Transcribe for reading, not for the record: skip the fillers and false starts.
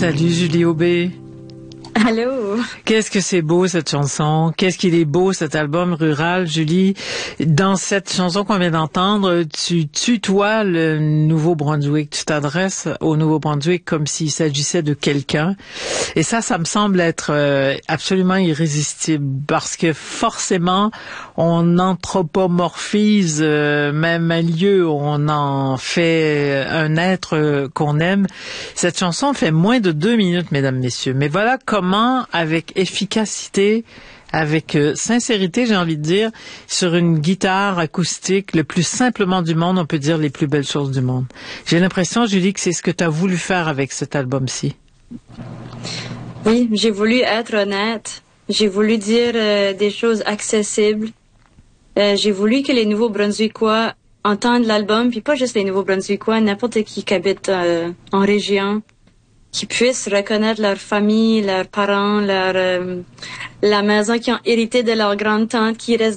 Salut Julie Aubé. Allô? Qu'est-ce que c'est beau cette chanson? Qu'est-ce qu'il est beau cet album rural, Julie? Dans cette chanson qu'on vient d'entendre, tu tutoies le Nouveau-Brunswick. Tu t'adresses au Nouveau-Brunswick comme s'il s'agissait de quelqu'un. Et ça me semble être absolument irrésistible parce que forcément, on anthropomorphise même un lieu, on en fait un être qu'on aime. Cette chanson fait moins de 2 minutes, mesdames, messieurs. Mais voilà comment, avec efficacité, avec sincérité, j'ai envie de dire, sur une guitare acoustique, le plus simplement du monde, on peut dire les plus belles choses du monde. J'ai l'impression, Julie, que c'est ce que tu as voulu faire avec cet album-ci. Oui, j'ai voulu être honnête. J'ai voulu dire des choses accessibles. J'ai voulu que les Nouveaux-Brunswickois entendent l'album, puis pas juste les Nouveaux-Brunswickois, n'importe qui habite en région, qui puissent reconnaître leur famille, leurs parents, la maison qu'ils ont héritée de leur grande-tante qui reste